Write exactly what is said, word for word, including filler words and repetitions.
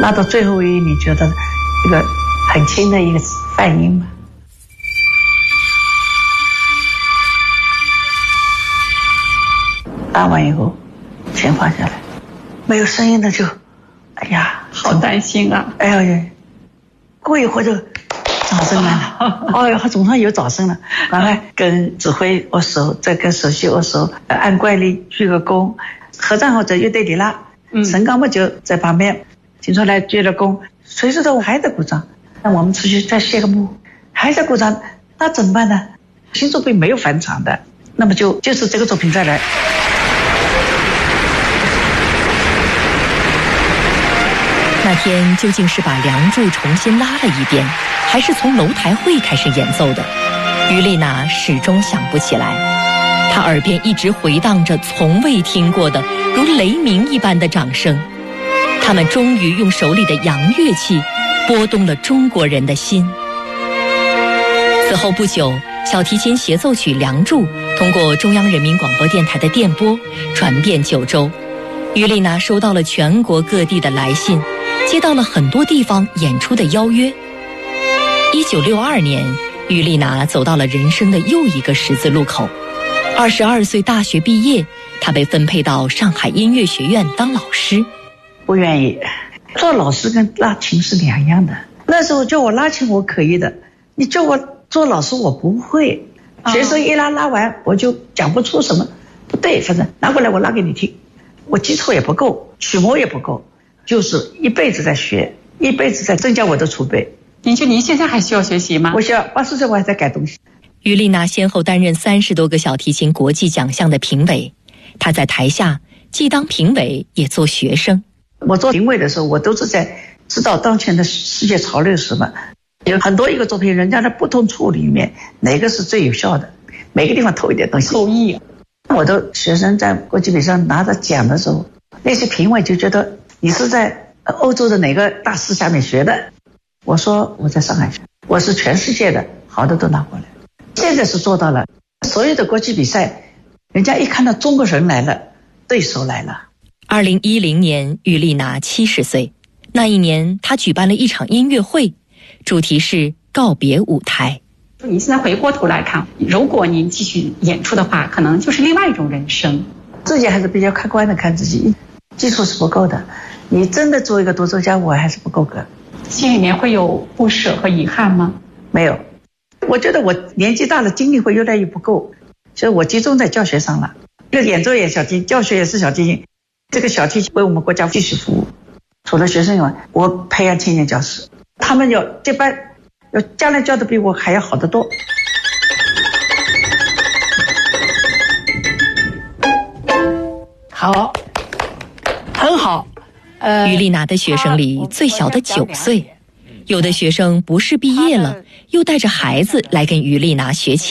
拉到最后一，你觉得一个很轻的一个泛音吗？拉完以后，先放下来，没有声音的就，哎呀， 好担心啊！ 哎呀，过一会儿就掌声来了，哦哟，总算有掌声了。赶快跟指挥握手，再跟首席握手，按惯例鞠个躬。合唱后在乐队里拉，陈刚嘛就在旁边，听出来鞠了躬，谁知道我还在鼓掌？那我们出去再谢个幕，还在鼓掌，那怎么办呢？新作品没有返场的，那么就就是这个作品再来。 那天究竟是把《梁祝》重新拉了一遍，还是从楼台会开始演奏的？于丽娜始终想不起来。她耳边一直回荡着从未听过的如雷鸣一般的掌声。他们终于用手里的洋乐器拨动了中国人的心。此后不久，小提琴协奏曲《梁祝》通过中央人民广播电台的电波传遍九州。于丽娜收到了全国各地的来信，接到了很多地方演出的邀约。一九六二年，于丽娜走到了人生的又一个十字路口。二十二岁大学毕业，她被分配到上海音乐学院当老师。 不愿意，做老师跟拉琴是两样的。那时候叫我拉琴我可以的，你叫我做老师我不会。学生一拉拉完我就讲不出什么不对，反正拿过来我拉给你听。我基础也不够，曲目也不够，就是一辈子在学，一辈子在增加我的储备。 您觉得您现在还需要学习吗？ 我需要，八十岁我还在改东西。 于丽娜先后担任三十多个小提琴国际奖项的评委，她在台下既当评委也做学生。 我做评委的时候，我都是在知道当前的世界潮流是什么，有很多一个作品，人家的不同处里面哪个是最有效的，每个地方投一点东西。 投艺。 我的学生在国际比赛拿着奖的时候，那些评委就觉得你是在欧洲的哪个大师下面学的。我说我在上海学，我是全世界的好的都拿过来。现在是做到了，所有的国际比赛，人家一看到中国人来了，对手来了。 二零一零年，于丽娜七十岁，那一年她举办了一场音乐会，主题是告别舞台。 你现在回过头来看，如果您继续演出的话，可能就是另外一种人生。 自己还是比较客观的看自己，基础是不够的。你真的做一个独奏家，我还是不够格。 心里面会有不舍和遗憾吗？ 没有，我觉得我年纪大了，精力会越来越不够，所以我集中在教学上了。这个演奏也小提琴，教学也是小提琴。这个小提琴为我们国家继续服务。除了学生以外，我培养青年教师，他们要这班。要将来教的比我还要好得多。好，很好。 呃，于丽娜的学生里最小的九岁，有的学生不是毕业了，又带着孩子来跟于丽娜学琴。